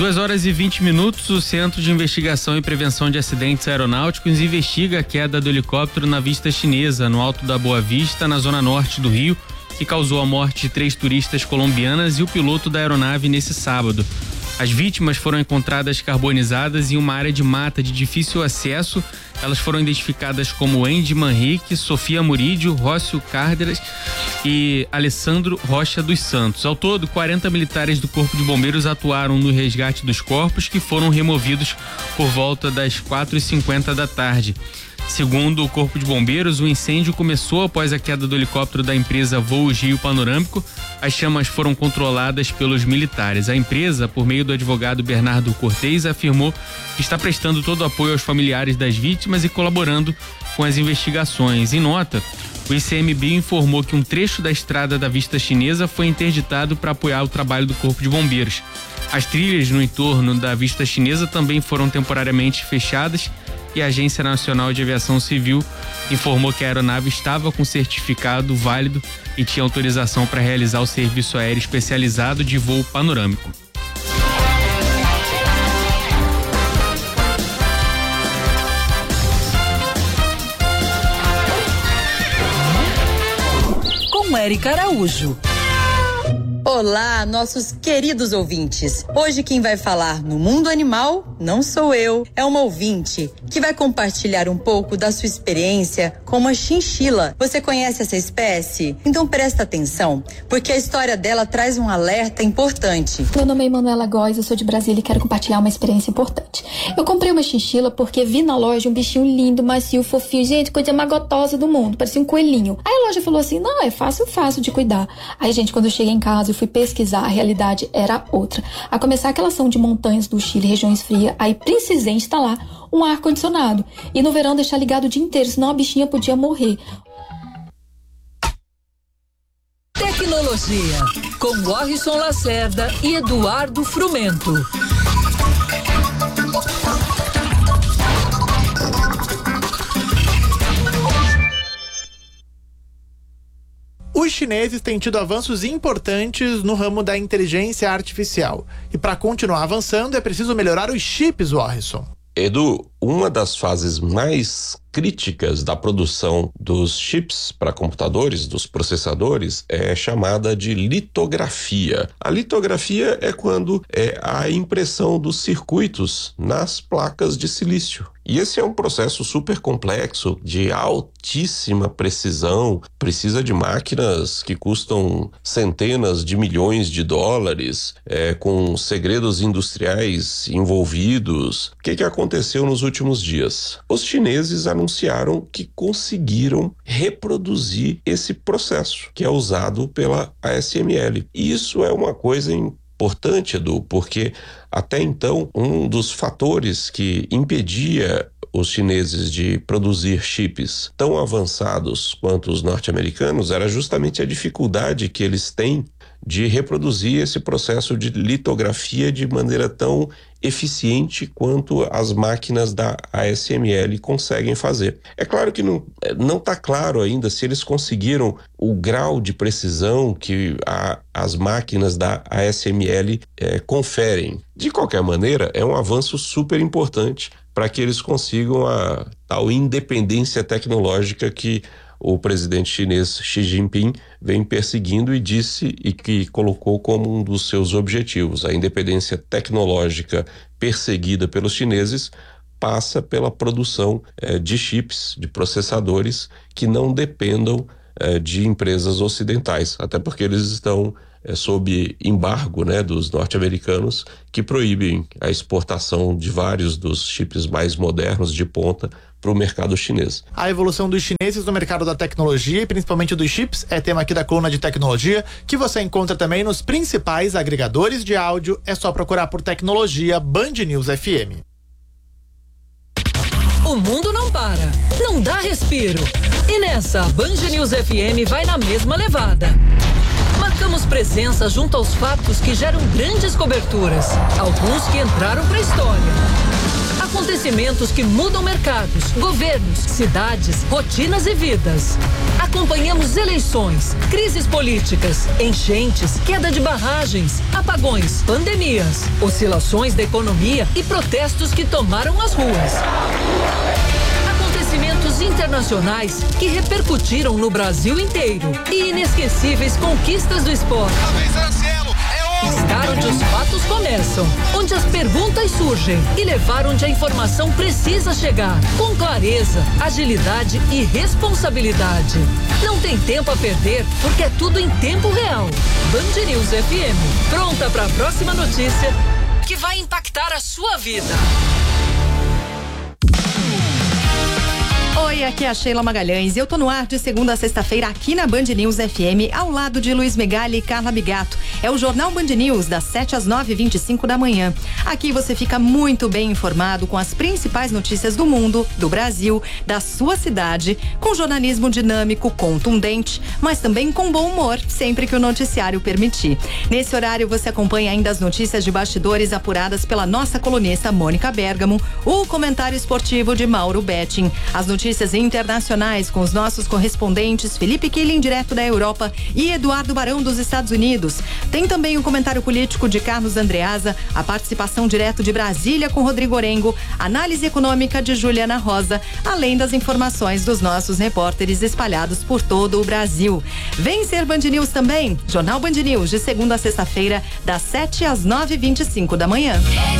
2h20, o Centro de Investigação e Prevenção de Acidentes Aeronáuticos investiga a queda do helicóptero na Vista Chinesa, no Alto da Boa Vista, na zona norte do Rio, que causou a morte de 3 turistas colombianas e o piloto da aeronave nesse sábado. As vítimas foram encontradas carbonizadas em uma área de mata de difícil acesso. Elas foram identificadas como Andy Manrique, Sofia Murídio, Rócio Cárdenas e Alessandro Rocha dos Santos. Ao todo, 40 militares do Corpo de Bombeiros atuaram no resgate dos corpos, que foram removidos por volta das 4h50 da tarde. Segundo o Corpo de Bombeiros, o incêndio começou após a queda do helicóptero da empresa Voos Rio Panorâmico. As chamas foram controladas pelos militares. A empresa, por meio do advogado Bernardo Cortez, afirmou que está prestando todo o apoio aos familiares das vítimas e colaborando com as investigações. Em nota, o ICMBio informou que um trecho da estrada da Vista Chinesa foi interditado para apoiar o trabalho do Corpo de Bombeiros. As trilhas no entorno da Vista Chinesa também foram temporariamente fechadas e a Agência Nacional de Aviação Civil informou que a aeronave estava com certificado válido e tinha autorização para realizar o serviço aéreo especializado de voo panorâmico. Com Érica Araújo. Olá, nossos queridos ouvintes. Hoje quem vai falar no mundo animal não sou eu, é uma ouvinte que vai compartilhar um pouco da sua experiência com uma chinchila. Você conhece essa espécie? Então presta atenção, porque a história dela traz um alerta importante. Meu nome é Emanuela Góes, eu sou de Brasília e quero compartilhar uma experiência importante. Eu comprei uma chinchila porque vi na loja um bichinho lindo, macio, fofinho, gente, coisa mais gostosa do mundo, parecia um coelhinho. Aí a loja falou assim, não, é fácil de cuidar. Aí, gente, quando eu cheguei em casa, eu fui pesquisar, a realidade era outra. A começar aquela ação de montanhas do Chile, regiões frias, aí precisei instalar um ar-condicionado. E no verão deixar ligado o dia inteiro, senão a bichinha podia morrer. Tecnologia, com Warrison Lacerda e Eduardo Frumento. Os chineses têm tido avanços importantes no ramo da inteligência artificial. E para continuar avançando, é preciso melhorar os chips, Warrison. Edu, uma das fases mais críticas da produção dos chips para computadores, dos processadores, é chamada de litografia. A litografia é quando é a impressão dos circuitos nas placas de silício. E esse é um processo super complexo, de altíssima precisão, precisa de máquinas que custam centenas de milhões de dólares, com segredos industriais envolvidos. O que aconteceu nos últimos dias? Os chineses anunciaram que conseguiram reproduzir esse processo, que é usado pela ASML. E isso é uma coisa importante, Edu, porque até então um dos fatores que impedia os chineses de produzir chips tão avançados quanto os norte-americanos era justamente a dificuldade que eles têm de reproduzir esse processo de litografia de maneira tão eficiente quanto as máquinas da ASML conseguem fazer. É claro que não está claro ainda se eles conseguiram o grau de precisão que as máquinas da ASML conferem. De qualquer maneira, é um avanço super importante para que eles consigam a tal independência tecnológica que o presidente chinês Xi Jinping vem perseguindo e que colocou como um dos seus objetivos. A independência tecnológica perseguida pelos chineses passa pela produção de chips, de processadores que não dependam de empresas ocidentais, até porque eles estão sob embargo, dos norte-americanos, que proíbem a exportação de vários dos chips mais modernos de ponta para o mercado chinês. A evolução dos chineses no mercado da tecnologia e principalmente dos chips é tema aqui da coluna de tecnologia, que você encontra também nos principais agregadores de áudio. É só procurar por Tecnologia Band News FM. O mundo não para, não dá respiro. E nessa, a Band News FM vai na mesma levada. Marcamos presença junto aos fatos que geram grandes coberturas, alguns que entraram para a história. A Acontecimentos que mudam mercados, governos, cidades, rotinas e vidas. Acompanhamos eleições, crises políticas, enchentes, queda de barragens, apagões, pandemias, oscilações da economia e protestos que tomaram as ruas. Acontecimentos internacionais que repercutiram no Brasil inteiro e inesquecíveis conquistas do esporte. Estar onde os fatos começam, onde as perguntas surgem e levar onde a informação precisa chegar, com clareza, agilidade e responsabilidade. Não tem tempo a perder, porque é tudo em tempo real. Band News FM, pronta para a próxima notícia que vai impactar a sua vida. Oi, aqui é a Sheila Magalhães e eu tô no ar de segunda a sexta-feira aqui na Band News FM, ao lado de Luiz Megali e Carla Bigato. É o Jornal Band News, das 7 às 9h25 da manhã. Aqui você fica muito bem informado com as principais notícias do mundo, do Brasil, da sua cidade, com jornalismo dinâmico, contundente, mas também com bom humor, sempre que o noticiário permitir. Nesse horário você acompanha ainda as notícias de bastidores apuradas pela nossa colunista Mônica Bergamo, o comentário esportivo de Mauro Betting, as notícias internacionais com os nossos correspondentes Felipe Killing, direto da Europa, e Eduardo Barão, dos Estados Unidos. Tem também o comentário político de Carlos Andreasa, a participação direto de Brasília com Rodrigo Orengo, análise econômica de Juliana Rosa, além das informações dos nossos repórteres espalhados por todo o Brasil. Vem ser Band News também, Jornal Band News, de segunda a sexta-feira, das 7 às 9h25 da manhã.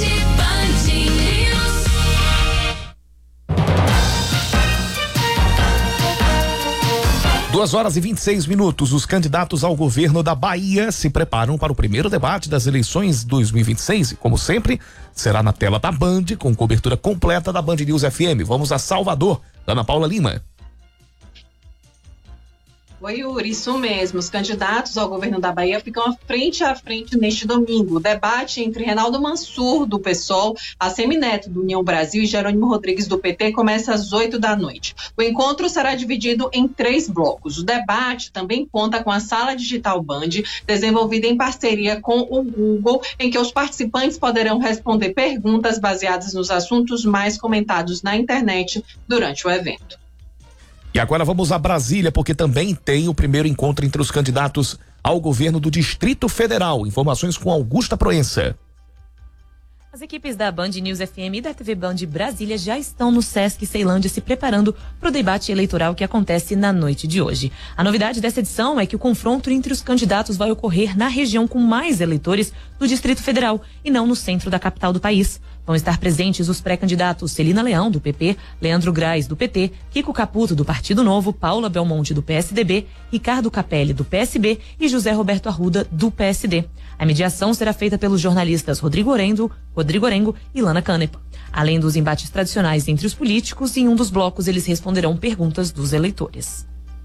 2h26. Os candidatos ao governo da Bahia se preparam para o primeiro debate das eleições 2026 e, como sempre, será na tela da Band, com cobertura completa da Band News FM. Vamos a Salvador, Ana Paula Lima. Oi, Yuri, isso mesmo. Os candidatos ao governo da Bahia ficam frente a frente neste domingo. O debate entre Reinaldo Mansur, do PSOL, Assemineto, do União Brasil, e Jerônimo Rodrigues, do PT, começa às 8h. O encontro será dividido em 3 blocos. O debate também conta com a Sala Digital Band, desenvolvida em parceria com o Google, em que os participantes poderão responder perguntas baseadas nos assuntos mais comentados na internet durante o evento. E agora vamos a Brasília, porque também tem o primeiro encontro entre os candidatos ao governo do Distrito Federal. Informações com Augusta Proença. As equipes da Band News FM e da TV Band Brasília já estão no Sesc Ceilândia se preparando para o debate eleitoral que acontece na noite de hoje. A novidade dessa edição é que o confronto entre os candidatos vai ocorrer na região com mais eleitores do Distrito Federal e não no centro da capital do país. Vão estar presentes os pré-candidatos Celina Leão, do PP, Leandro Graz, do PT, Kiko Caputo, do Partido Novo, Paula Belmonte, do PSDB, Ricardo Capelli, do PSB e José Roberto Arruda, do PSD. A mediação será feita pelos jornalistas Rodrigo Orengo e Lana Canepa. Além dos embates tradicionais entre os políticos, em um dos blocos eles responderão perguntas dos eleitores.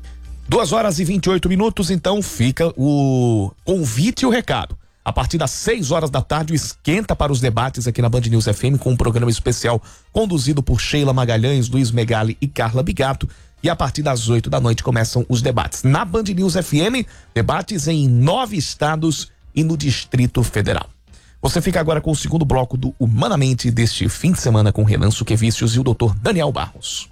2h28, então fica o convite e o recado. A partir das 6 da tarde, o esquenta para os debates aqui na Band News FM, com um programa especial conduzido por Sheila Magalhães, Luiz Megali e Carla Bigato. E a partir das 8 começam os debates. Na Band News FM, debates em 9 estados e no Distrito Federal. Você fica agora com o segundo bloco do Humanamente deste fim de semana com Renan Suquevicius e o Dr. Daniel Barros.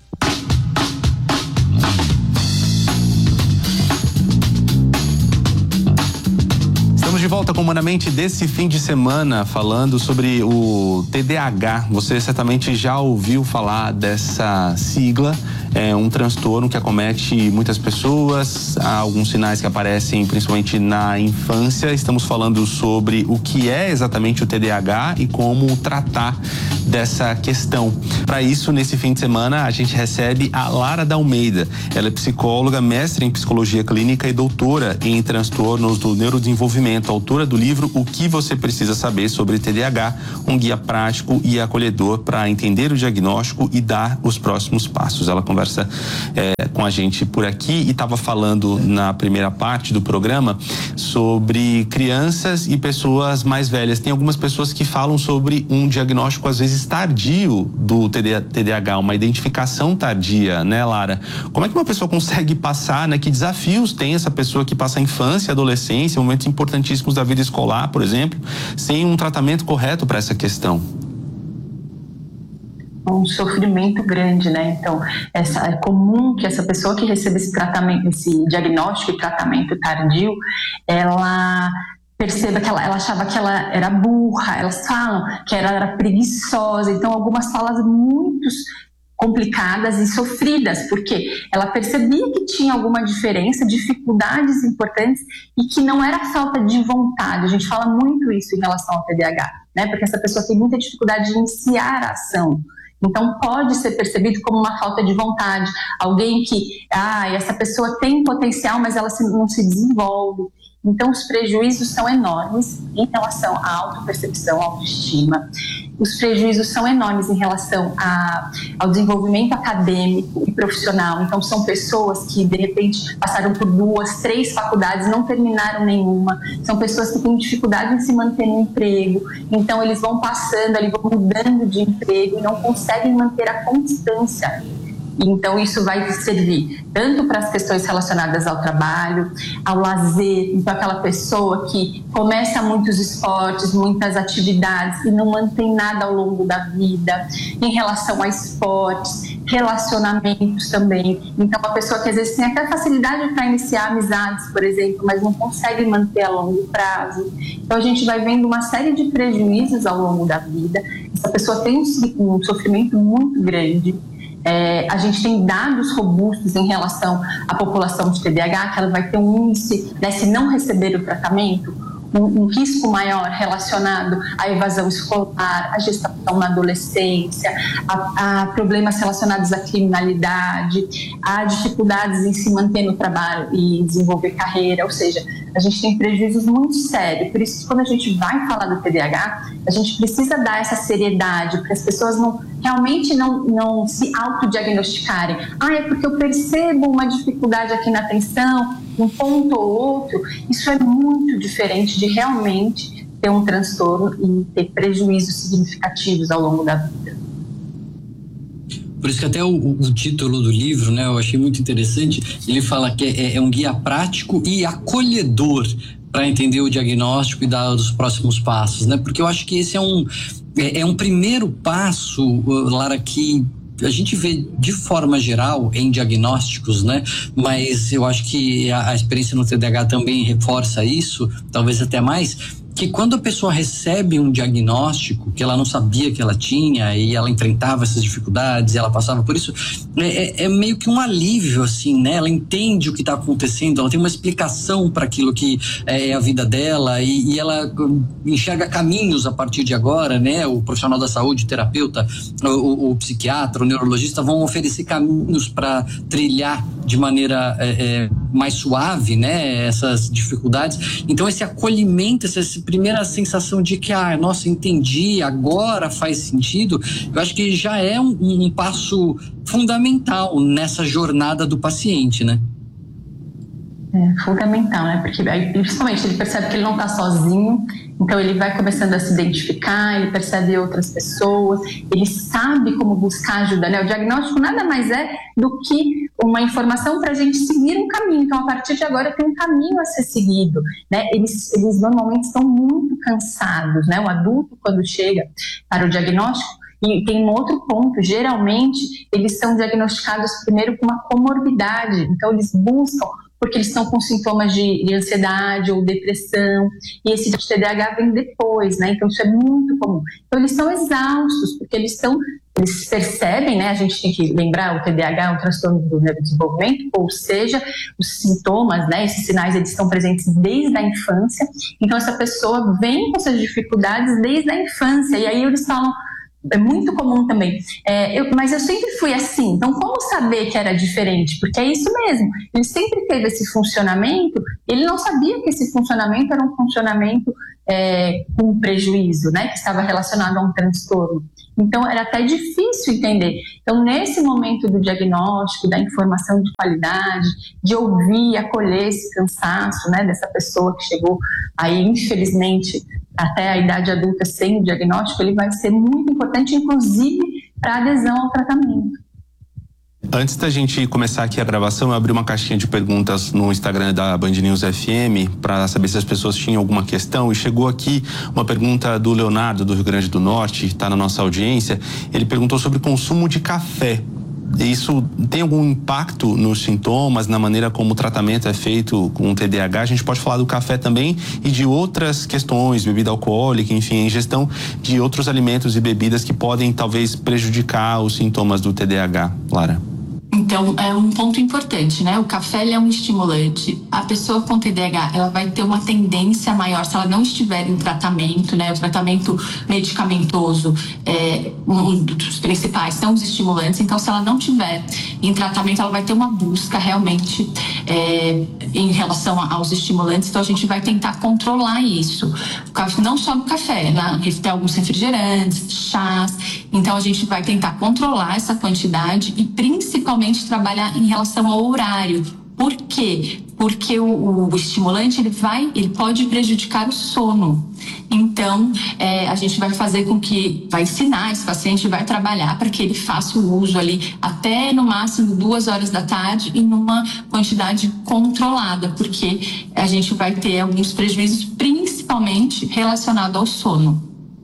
Estamos de volta com Humanamente desse fim de semana, falando sobre o TDAH. Você certamente já ouviu falar dessa sigla. É um transtorno que acomete muitas pessoas. Há alguns sinais que aparecem principalmente na infância. Estamos falando sobre o que é exatamente o TDAH e como tratar dessa questão. Para isso, nesse fim de semana, a gente recebe a Lara D'Almeida. Ela é psicóloga, mestre em psicologia clínica e doutora em transtornos do neurodesenvolvimento, autora do livro O que você precisa saber sobre TDAH, um guia prático e acolhedor para entender o diagnóstico e dar os próximos passos. Ela conversa com a gente por aqui e estava falando na primeira parte do programa sobre crianças e pessoas mais velhas. Tem algumas pessoas que falam sobre um diagnóstico às vezes tardio do TDAH, uma identificação tardia, né, Lara? Como é que uma pessoa consegue passar, né? Que desafios tem essa pessoa que passa a infância, a adolescência, momentos importantíssimos da vida escolar, por exemplo, sem um tratamento correto para essa questão? um sofrimento grande, né? Então, é comum que essa pessoa que recebe esse tratamento, esse diagnóstico e tratamento tardio, ela perceba que ela achava que ela era burra, elas falam que ela era preguiçosa, então algumas falas muito complicadas e sofridas, porque ela percebia que tinha alguma diferença, dificuldades importantes e que não era falta de vontade. A gente fala muito isso em relação ao TDAH, né? Porque essa pessoa tem muita dificuldade de iniciar a ação. Então pode ser percebido como uma falta de vontade, alguém que, essa pessoa tem potencial, mas ela não se desenvolve. Então os prejuízos são enormes em relação à autopercepção, à autoestima. Os prejuízos são enormes em relação ao desenvolvimento acadêmico e profissional. Então são pessoas que de repente passaram por 2, 3 faculdades, não terminaram nenhuma. São pessoas que têm dificuldade em se manter no emprego. Então eles vão passando, eles vão mudando de emprego e não conseguem manter a constância. Então isso vai servir tanto para as questões relacionadas ao trabalho, ao lazer, então aquela pessoa que começa muitos esportes, muitas atividades e não mantém nada ao longo da vida, em relação a esportes, relacionamentos também. Então uma pessoa que às vezes tem até facilidade para iniciar amizades, por exemplo, mas não consegue manter a longo prazo. Então a gente vai vendo uma série de prejuízos ao longo da vida. Essa pessoa tem um sofrimento muito grande. A gente tem dados robustos em relação à população de TDAH, que ela vai ter um índice, né, se não receber o tratamento, um risco maior relacionado à evasão escolar, à gestação na adolescência, a problemas relacionados à criminalidade, a dificuldades em se manter no trabalho e desenvolver carreira, ou seja, a gente tem prejuízos muito sérios. Por isso, quando a gente vai falar do TDAH, a gente precisa dar essa seriedade para as pessoas realmente não se autodiagnosticarem. É porque eu percebo uma dificuldade aqui na atenção, um ponto ou outro. Isso é muito diferente de realmente ter um transtorno e ter prejuízos significativos ao longo da vida. Por isso que até o título do livro, né, eu achei muito interessante. Ele fala que é um guia prático e acolhedor para entender o diagnóstico e dar os próximos passos, né? Porque eu acho que esse é um primeiro passo, Lara, que a gente vê de forma geral em diagnósticos, né? Mas eu acho que a experiência no TDAH também reforça isso, talvez até mais, que quando a pessoa recebe um diagnóstico que ela não sabia que ela tinha e ela enfrentava essas dificuldades, ela passava por isso, é meio que um alívio, assim, né? Ela entende o que está acontecendo, ela tem uma explicação para aquilo que é a vida dela e ela enxerga caminhos a partir de agora, né? O profissional da saúde, o terapeuta, o psiquiatra, o neurologista vão oferecer caminhos para trilhar de maneira mais suave, né? Essas dificuldades. Então esse acolhimento, essa primeira sensação de que, nossa, entendi, agora faz sentido, eu acho que já é um passo fundamental nessa jornada do paciente, né? É fundamental, né? Porque aí, principalmente ele percebe que ele não está sozinho, então ele vai começando a se identificar, ele percebe outras pessoas, ele sabe como buscar ajuda, né? O diagnóstico nada mais é do que uma informação para a gente seguir um caminho. Então, a partir de agora tem um caminho a ser seguido, né? Eles normalmente estão muito cansados, né? O adulto, quando chega para o diagnóstico, e tem um outro ponto, geralmente eles são diagnosticados primeiro com uma comorbidade, então eles buscam porque eles estão com sintomas de ansiedade ou depressão, e esse TDAH vem depois, né? Então isso é muito comum. Então eles estão exaustos, porque eles percebem, né? A gente tem que lembrar, o TDAH é um transtorno do neurodesenvolvimento, ou seja, os sintomas, né? Esses sinais, eles estão presentes desde a infância, então essa pessoa vem com essas dificuldades desde a infância, e aí eles falam, é muito comum também, mas eu sempre fui assim, então como saber que era diferente? Porque é isso mesmo, ele sempre teve esse funcionamento, ele não sabia que esse funcionamento era um funcionamento com prejuízo, né, que estava relacionado a um transtorno, então era até difícil entender. Então nesse momento do diagnóstico, da informação de qualidade, de ouvir, acolher esse cansaço, né, dessa pessoa que chegou aí infelizmente até a idade adulta sem o diagnóstico, ele vai ser muito importante, inclusive, para a adesão ao tratamento. Antes da gente começar aqui a gravação, eu abri uma caixinha de perguntas no Instagram da Band News FM para saber se as pessoas tinham alguma questão, e chegou aqui uma pergunta do Leonardo, do Rio Grande do Norte, que está na nossa audiência. Ele perguntou sobre o consumo de café. Isso tem algum impacto nos sintomas, na maneira como o tratamento é feito com o TDAH? A gente pode falar do café também e de outras questões, bebida alcoólica, enfim, a ingestão de outros alimentos e bebidas que podem talvez prejudicar os sintomas do TDAH, Lara. Então, é um ponto importante, né? O café, ele é um estimulante. A pessoa com TDAH, ela vai ter uma tendência maior se ela não estiver em tratamento, né? O tratamento medicamentoso, um dos principais são os estimulantes. Então, se ela não tiver em tratamento, ela vai ter uma busca realmente em relação aos estimulantes. Então, a gente vai tentar controlar isso. Não só no café, né? Tem alguns refrigerantes, chás. Então, a gente vai tentar controlar essa quantidade e principalmente trabalhar em relação ao horário. Por quê? Porque o estimulante ele pode prejudicar o sono. Então, a gente vai fazer com que, vai ensinar esse paciente, vai trabalhar para que ele faça o uso ali até no máximo 2 horas da tarde e numa quantidade controlada, porque a gente vai ter alguns prejuízos, principalmente relacionados ao sono.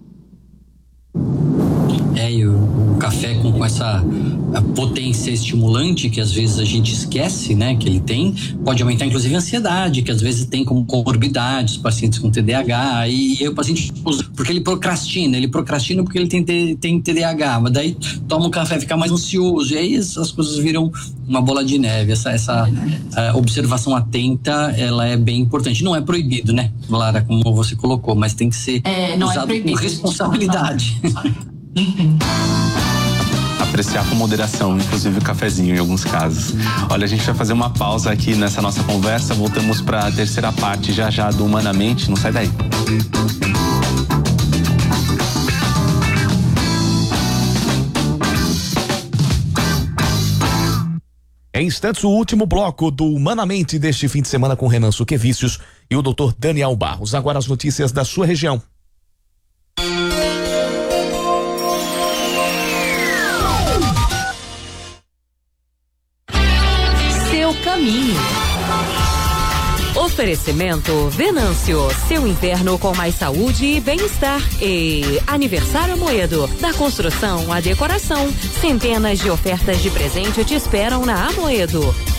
E o café com essa potência estimulante que às vezes a gente esquece, né, que ele tem, pode aumentar inclusive a ansiedade, que às vezes tem como comorbidade os pacientes com TDAH, e o paciente usa porque ele procrastina porque ele tem TDAH, mas daí toma um café, fica mais ansioso, e aí as coisas viram uma bola de neve. Essa observação atenta, ela é bem importante. Não é proibido, né, Lara, como você colocou, mas tem que ser usado com responsabilidade. Apreciar com moderação, inclusive o cafezinho em alguns casos. Olha, a gente vai fazer uma pausa aqui nessa nossa conversa, voltamos para a terceira parte já do Humanamente, não sai daí. Em instantes, o último bloco do Humanamente deste fim de semana com Renan Suquevicius e o Dr. Daniel Barros. Agora as notícias da sua região. Caminho. Oferecimento Venâncio, seu inverno com mais saúde e bem-estar. E Aniversário Amoedo, da construção à decoração. Centenas de ofertas de presente te esperam na Amoedo.